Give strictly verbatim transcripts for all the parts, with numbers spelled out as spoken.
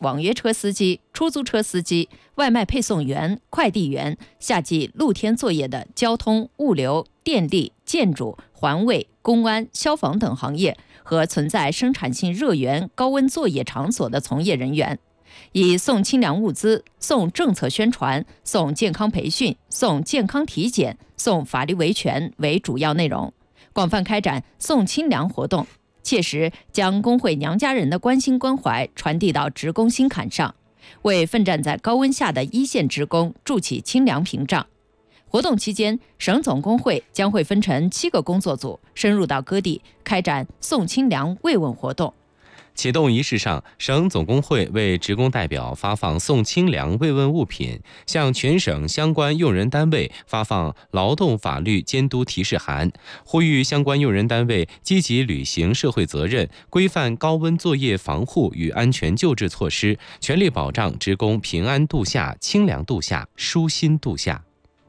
网约车司机、出租车司机、外卖配送员、快递员、夏季露天作业的交通、物流、电力、建筑、环卫、公安、消防等行业和存在生产性热源高温作业场所的从业人员，以送清凉物资、送政策宣传、送健康培训、送健康体检、送法律维权为主要内容，广泛开展送清凉活动，切实将工会娘家人的关心关怀传递到职工心坎上，为奋战在高温下的一线职工筑起清凉屏障。活动期间，省总工会将会分成七个工作组，深入到各地开展送清凉慰问活动。 启动仪式上，省总工会为职工代表发放送清凉慰问物品，向全省相关用人单位发放劳动法律监督提示函，呼吁相关用人单位积极履行社会责任，规范高温作业防护与安全救治措施，全力保障职工平安度夏、清凉度夏、舒心度夏。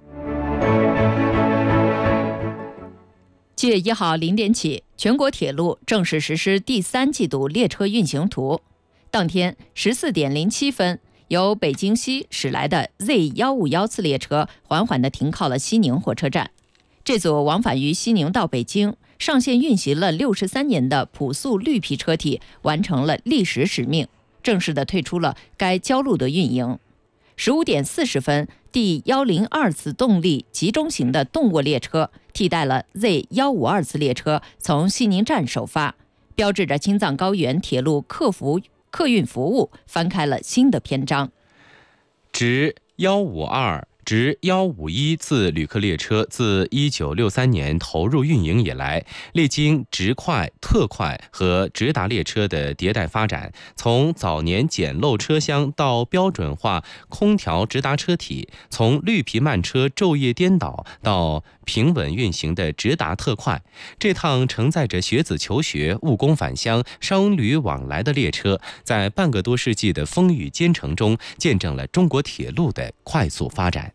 七月一号零点起，全国铁路正式实施第三季度列车运行图。当天十四点零七分，由北京西驶来的 Z 一五一次列车缓缓地停靠了西宁火车站。这组往返于西宁到北京、上线运行了六十三年的普速绿皮车体完成了历史使命，正式地退出了该交路的运营。十五点四十分，第一零二次动力集中型的动卧列车替代了 Z 一五二次列车从西宁站首发，标志着青藏高原铁路客服客运服务翻开了新的篇章。 直一五二直一五一次旅客列车自一九六三年投入运营以来，历经直快、特快和直达列车的迭代发展，从早年简陋车厢到标准化空调直达车体，从绿皮慢车昼夜颠倒到平稳运行的直达特快。这趟承载着学子求学、务工返乡、商旅往来的列车，在半个多世纪的风雨兼程中，见证了中国铁路的快速发展。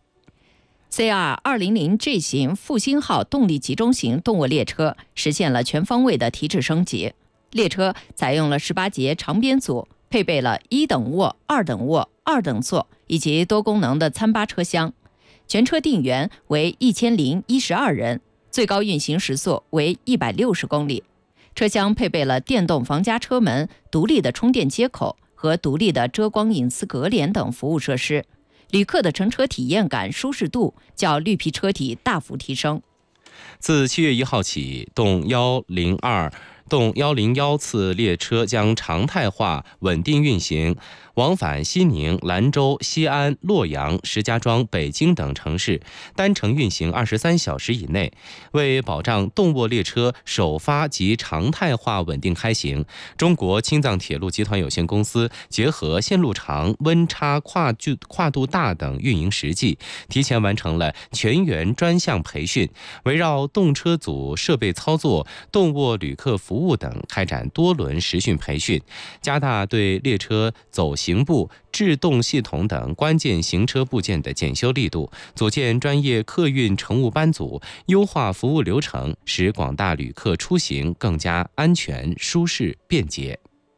C R 二零零 G 型复兴号动力集中型动卧列车实现了全方位的提质升级。列车采用了十八节长编组，配备了一等卧、二等卧、二等座以及多功能的餐巴车厢。全车定员为一千零一十二人，最高运行时速为一百六十公里。车厢配备了电动防夹车门、独立的充电接口和独立的遮光隐私隔帘等服务设施。旅客的乘车体验感、舒适度较绿皮车体大幅提升。 自七月一号起，动一零二、动一零一次列车将常态化稳定运行，往返西宁、兰州、西安、洛阳、石家庄、北京等城市，单程运行二十三小时以内。为保障动卧列车首发及常态化稳定开行，中国青藏铁路集团有限公司结合线路长、温差跨距跨度大等运营实际，提前完成了全员专项培训，围绕动车组设备操作、动卧旅客服务等开展多轮实训培训，加大对列车走行部、制动系统等关键行车部件的检修力度，组建专业客运乘务班组，优化服务流程，使广大旅客出行更加安全、舒适、便捷。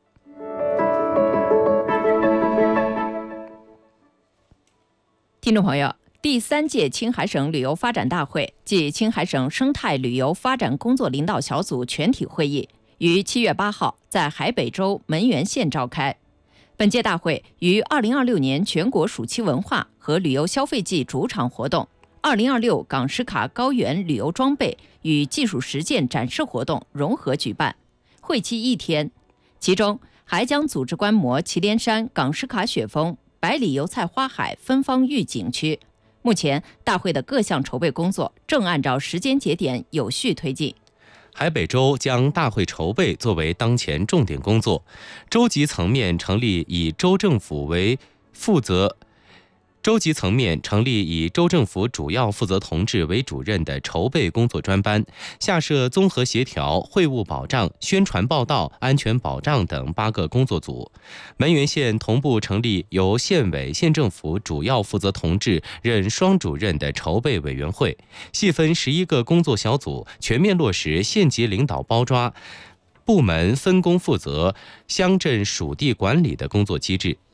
听众朋友，第三届青海省旅游发展大会暨青海省生态旅游发展工作领导小组全体会议于七月八号在海北州门源县召开。本届大会于二零二六年全国暑期文化和旅游消费季主场活动、二零二六港诗卡高原旅游装备与技术实践展示活动融合举办，会期一天，其中还将组织观摩祁连山港诗卡雪峰、百里油菜花海芬芳峪景区。目前大会的各项筹备工作正按照时间节点有序推进。 海北州将大会筹备作为当前重点工作，州级层面成立以州政府为负责州级层面成立以州政府主要负责同志为主任的筹备工作专班，下设综合协调、会务保障、宣传报道、安全保障等八个工作组。门源县同步成立由县委、县政府主要负责同志任双主任的筹备委员会，细分十一个工作小组，全面落实县级领导包抓、部门分工负责、乡镇属地管理的工作机制。